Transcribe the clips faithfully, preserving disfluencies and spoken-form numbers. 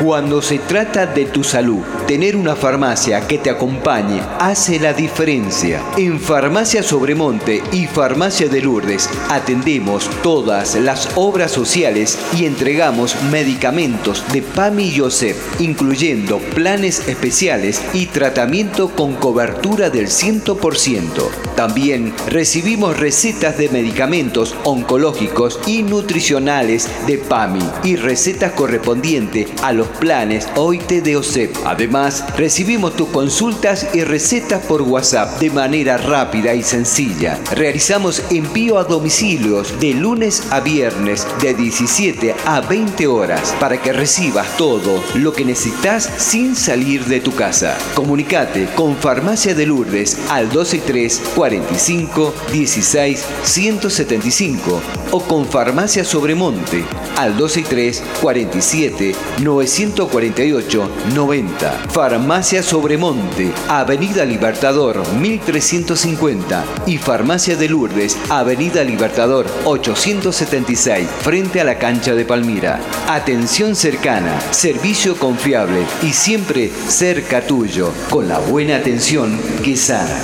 Cuando se trata de tu salud, tener una farmacia que te acompañe hace la diferencia. En Farmacia Sobremonte y Farmacia de Lourdes atendemos todas las obras sociales y entregamos medicamentos de PAMI y OSEP, incluyendo planes especiales y tratamiento con cobertura del cien por ciento. También recibimos recetas de medicamentos oncológicos y nutricionales de PAMI y recetas correspondientes a los planes O I T de OSEP. Además, recibimos tus consultas y recetas por WhatsApp de manera rápida y sencilla. Realizamos envío a domicilios de lunes a viernes de diecisiete a veinte horas para que recibas todo lo que necesitas sin salir de tu casa. Comunicate con Farmacia de Lourdes al doce tres cuarenta y cinco dieciséis ciento setenta y cinco o con Farmacia Sobremonte al doce tres cuarenta y siete novecientos cuarenta y ocho noventa. Farmacia Sobremonte, Avenida Libertador mil trescientos cincuenta y Farmacia de Lourdes, Avenida Libertador ochocientos setenta y seis, frente a la cancha de Palmira. Atención cercana, servicio confiable y siempre cerca tuyo, con la buena atención que sana.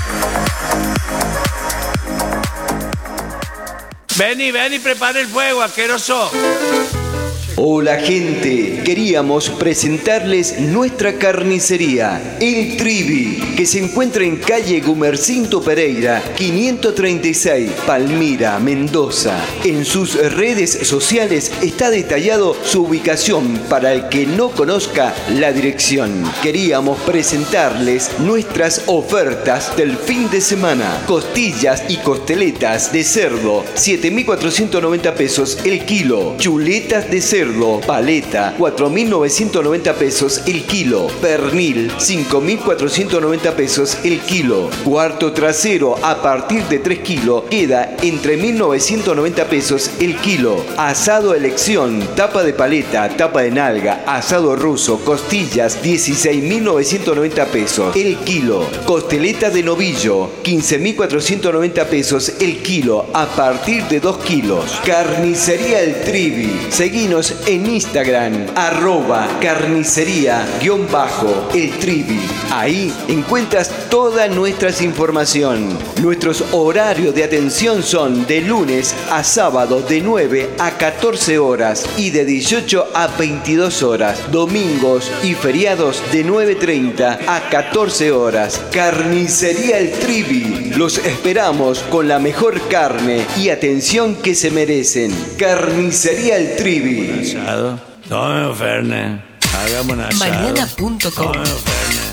Ven y ven y prepara el fuego, asqueroso. Hola gente, queríamos presentarles nuestra carnicería, El Trivi, que se encuentra en calle Gumercinto Pereira, quinientos treinta y seis, Palmira, Mendoza. En sus redes sociales está detallado su ubicación para el que no conozca la dirección. Queríamos presentarles nuestras ofertas del fin de semana. Costillas y costeletas de cerdo, siete mil cuatrocientos noventa pesos el kilo. Chuletas de cerdo paleta, cuatro mil novecientos noventa pesos el kilo. Pernil, cinco mil cuatrocientos noventa pesos el kilo. Cuarto trasero a partir de tres kilos queda en tres mil novecientos noventa pesos el kilo. Asado elección, tapa de paleta, tapa de nalga, asado ruso, costillas, dieciséis mil novecientos noventa pesos el kilo. Costeleta de novillo, quince mil cuatrocientos noventa pesos el kilo a partir de dos kilos. Carnicería El Trivi. Seguinos en Instagram, arroba carnicería guión bajo el trivi. Ahí encuentras toda nuestra información. Nuestros horarios de atención son de lunes a sábado de nueve a catorce horas y de dieciocho a veintidós horas. Domingos y feriados de nueve treinta a catorce horas. Carnicería El Trivi. Los esperamos con la mejor carne y atención que se merecen. Carnicería El Trivi. Asado. Tome, Fernet. Hagamos un asado. Mañana punto com. Tome, Fernet.